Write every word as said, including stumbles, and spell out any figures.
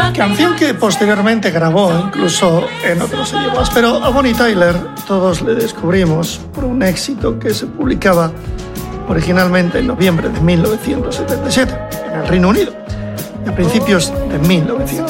Canción que posteriormente grabó incluso en otros idiomas, pero a Bonnie Tyler todos le descubrimos por un éxito que se publicaba originalmente en noviembre de mil novecientos setenta y siete en el Reino Unido y a principios de mil novecientos